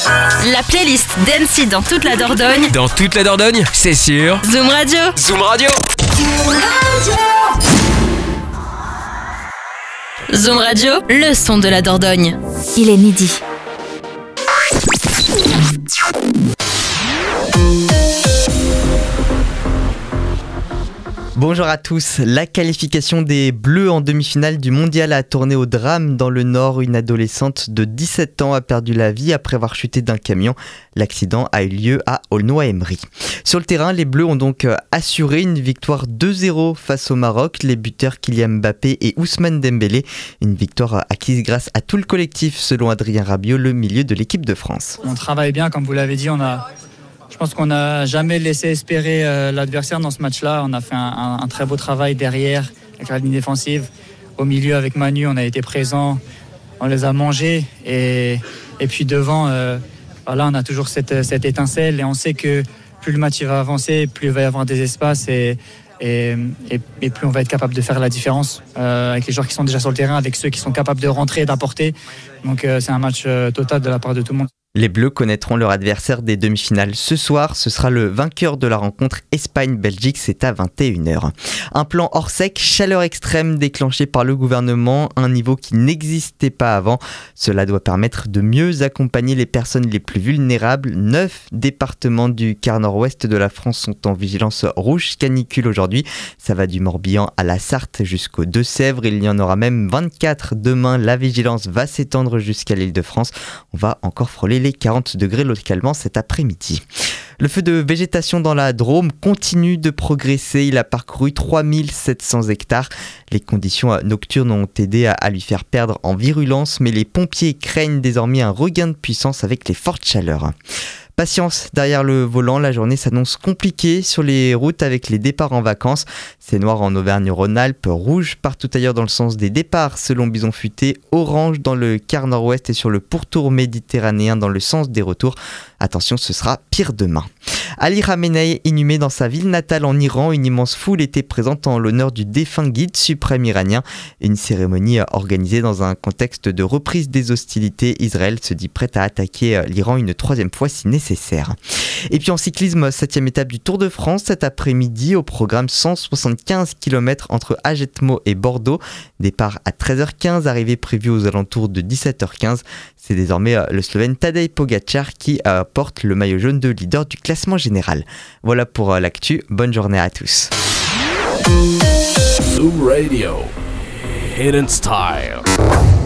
La playlist d'Annecy dans toute la Dordogne. Dans toute la Dordogne, c'est sûr. Zoom Radio. Zoom Radio. Zoom Radio, le son de la Dordogne. Il est midi. Bonjour à tous. La qualification des Bleus en demi-finale du mondial a tourné au drame dans le Nord. Une adolescente de 17 ans a perdu la vie après avoir chuté d'un camion. L'accident a eu lieu à Aulnoy-Aymeries. Sur le terrain, les Bleus ont donc assuré une victoire 2-0 face au Maroc. Les buteurs Kylian Mbappé et Ousmane Dembélé. Une victoire acquise grâce à tout le collectif, selon Adrien Rabiot, le milieu de l'équipe de France. On travaille bien, comme vous l'avez dit, je pense qu'on n'a jamais laissé espérer l'adversaire dans ce match-là. On a fait un très beau travail derrière, avec la ligne défensive. Au milieu, avec Manu, on a été présents, on les a mangés. Et puis devant, on a toujours cette étincelle. Et on sait que plus le match va avancer, plus il va y avoir des espaces et plus on va être capable de faire la différence avec les joueurs qui sont déjà sur le terrain, avec ceux qui sont capables de rentrer et d'apporter. Donc c'est un match total de la part de tout le monde. Les Bleus connaîtront leur adversaire des demi-finales ce soir. Ce sera le vainqueur de la rencontre Espagne-Belgique, c'est à 21h. Un plan hors sec, chaleur extrême déclenché par le gouvernement, un niveau qui n'existait pas avant. Cela doit permettre de mieux accompagner les personnes les plus vulnérables. 9 départements du quart nord-ouest de la France sont en vigilance rouge canicule aujourd'hui. Ça va du Morbihan à la Sarthe jusqu'aux Deux-Sèvres. Il y en aura même 24 demain. La vigilance va s'étendre jusqu'à l'Île-de-France. On va encore frôler les 40 degrés localement cet après-midi. Le feu de végétation dans la Drôme continue de progresser. Il a parcouru 3700 hectares. Les conditions nocturnes ont aidé à lui faire perdre en virulence, mais les pompiers craignent désormais un regain de puissance avec les fortes chaleurs. Patience derrière le volant, la journée s'annonce compliquée sur les routes avec les départs en vacances. C'est noir en Auvergne-Rhône-Alpes, rouge partout ailleurs dans le sens des départs selon Bison Futé, orange dans le quart nord-ouest et sur le pourtour méditerranéen dans le sens des retours. Attention, ce sera pire demain. Ali Khamenei, inhumé dans sa ville natale en Iran, une immense foule était présente en l'honneur du défunt guide suprême iranien. Une cérémonie organisée dans un contexte de reprise des hostilités. Israël se dit prête à attaquer l'Iran une troisième fois si nécessaire. Et puis en cyclisme, 7e étape du Tour de France cet après-midi au programme 175 km entre Agetmo et Bordeaux. Départ à 13h15, arrivée prévue aux alentours de 17h15. C'est désormais le Slovène Tadej Pogačar qui porte le maillot jaune de leader du classement général. Voilà pour l'actu, bonne journée à tous. Zoom Radio, Hidden Style.